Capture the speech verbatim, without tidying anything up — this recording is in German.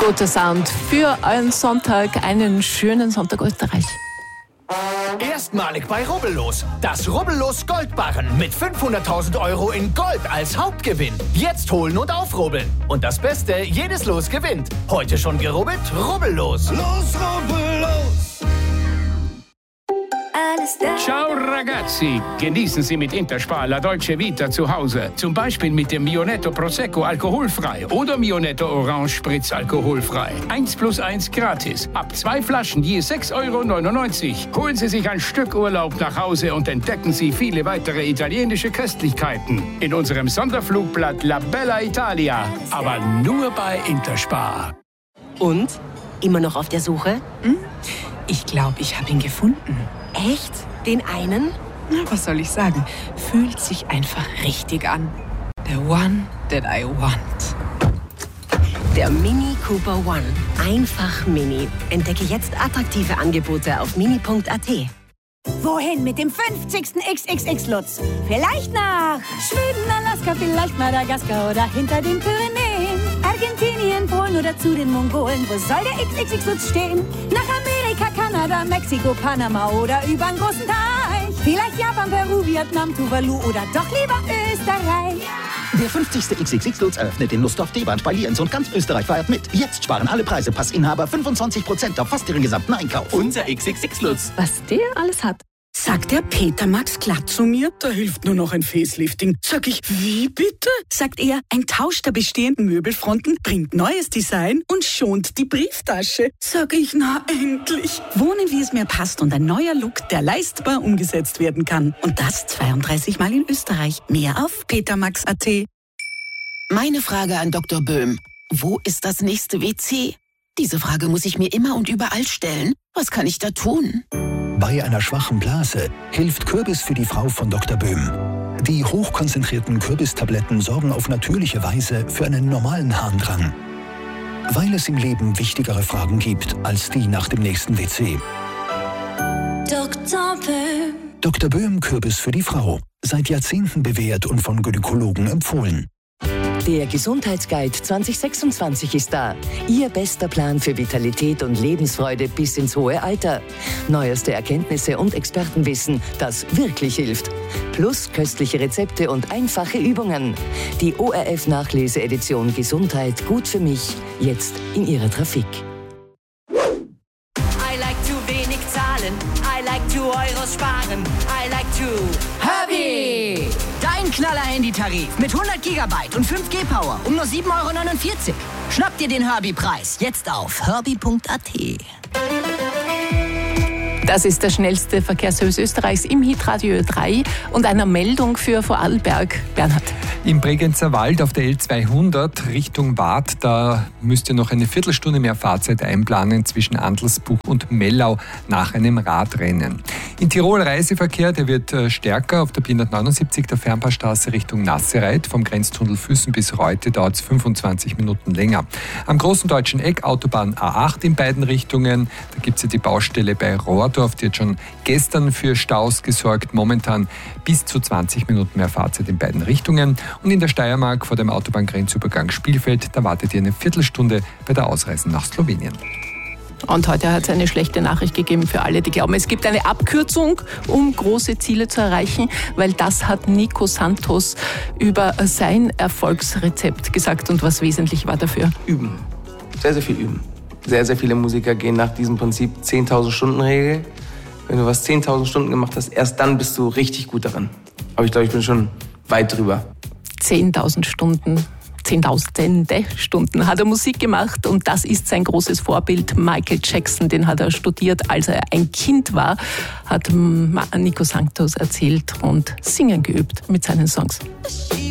Guter Sound für einen Sonntag, einen schönen Sonntag Österreich. Erstmalig bei Rubbellos. Das Rubbellos Goldbarren mit fünfhunderttausend Euro in Gold als Hauptgewinn. Jetzt holen und aufrubbeln. Und das Beste, jedes Los gewinnt. Heute schon gerubbelt? Rubbellos. Los, Rubbellos! Ciao ragazzi, genießen Sie mit Interspar La Dolce Vita zu Hause. Zum Beispiel mit dem Mionetto Prosecco alkoholfrei oder Mionetto Orange Spritz alkoholfrei. eins plus eins gratis. Ab zwei Flaschen je sechs Euro neunundneunzig. Holen Sie sich ein Stück Urlaub nach Hause und entdecken Sie viele weitere italienische Köstlichkeiten. In unserem Sonderflugblatt La Bella Italia. Aber nur bei Interspar. Und? Immer noch auf der Suche? Hm? Ich glaube, ich habe ihn gefunden. Echt? Den einen? Na, was soll ich sagen? Fühlt sich einfach richtig an. The one that I want. Der Mini Cooper One. Einfach Mini. Entdecke jetzt attraktive Angebote auf mini punkt a t. Wohin mit dem fünfzigsten X X X-Lutz? Vielleicht nach Schweden, Alaska, vielleicht Madagaskar oder hinter den Pyrenäen. Argentinien, Polen oder zu den Mongolen. Wo soll der X X X-Lutz stehen? Nach Amerika, Kanada, Mexiko, Panama oder über einen großen Teich. Vielleicht Japan, Peru, Vietnam, Tuvalu oder doch lieber Österreich. Der fünfzigste X X X-Lutz eröffnet in Lustdorf, Deband bei Lienz und ganz Österreich feiert mit. Jetzt sparen alle Preise Passinhaber fünfundzwanzig Prozent auf fast ihren gesamten Einkauf. Unser X X X-Lutz. Was der alles hat. Sagt der Peter Max glatt zu mir, da hilft nur noch ein Facelifting. Sag ich, wie bitte? Sagt er, ein Tausch der bestehenden Möbelfronten bringt neues Design und schont die Brieftasche. Sag ich, na endlich. Wohnen, wie es mir passt und ein neuer Look, der leistbar umgesetzt werden kann. Und das zweiunddreißig Mal in Österreich. Mehr auf petermax punkt a t. Meine Frage an Doktor Böhm. Wo ist das nächste W C? Diese Frage muss ich mir immer und überall stellen. Was kann ich da tun? Bei einer schwachen Blase hilft Kürbis für die Frau von Doktor Böhm. Die hochkonzentrierten Kürbistabletten sorgen auf natürliche Weise für einen normalen Harndrang. Weil es im Leben wichtigere Fragen gibt als die nach dem nächsten W C. Doktor Böhm. Doktor Böhm Kürbis für die Frau. Seit Jahrzehnten bewährt und von Gynäkologen empfohlen. Der Gesundheitsguide zwanzig sechsundzwanzig ist da. Ihr bester Plan für Vitalität und Lebensfreude bis ins hohe Alter. Neueste Erkenntnisse und Expertenwissen, das wirklich hilft. Plus köstliche Rezepte und einfache Übungen. Die O R F-Nachlese-Edition Gesundheit gut für mich, jetzt in Ihrer Trafik. I like to wenig zahlen, I like to Euros sparen, I like to Herbie! Dein Knaller-Handy-Tarif mit hundert Gigabyte und fünf G Power um nur sieben Euro neunundvierzig. Schnapp dir den Herbie-Preis jetzt auf herbie punkt a t. Das ist der schnellste Verkehrsservice Österreichs im Hitradio drei und einer Meldung für Vorarlberg. Bernhard. Im Bregenzer Wald auf der L zweihundert Richtung Waadt, da müsst ihr noch eine Viertelstunde mehr Fahrzeit einplanen zwischen Andelsbuch und Mellau nach einem Radrennen. In Tirol Reiseverkehr, der wird stärker. Auf der B hundertneunundsiebzig der Fernpassstraße Richtung Nassereit. Vom Grenztunnel Füssen bis Reute dauert es fünfundzwanzig Minuten länger. Am großen deutschen Eck Autobahn A acht in beiden Richtungen. Da gibt es ja die Baustelle bei Rohrdorf. Die hat schon gestern für Staus gesorgt. Momentan bis zu zwanzig Minuten mehr Fahrzeit in beiden Richtungen. Und in der Steiermark vor dem Autobahngrenzübergang Spielfeld, da wartet ihr eine Viertelstunde bei der Ausreise nach Slowenien. Und heute hat es eine schlechte Nachricht gegeben für alle, die glauben, es gibt eine Abkürzung, um große Ziele zu erreichen, weil das hat Nico Santos über sein Erfolgsrezept gesagt. Und was wesentlich war dafür? Üben. Sehr, sehr viel üben. Sehr, sehr viele Musiker gehen nach diesem Prinzip zehntausend-Stunden-Regel. Wenn du was zehntausend Stunden gemacht hast, erst dann bist du richtig gut darin. Aber ich glaube, ich bin schon weit drüber. zehntausend Stunden, zehntausende Stunden hat er Musik gemacht und das ist sein großes Vorbild. Michael Jackson, den hat er studiert, als er ein Kind war, hat Nico Santos erzählt und singen geübt mit seinen Songs.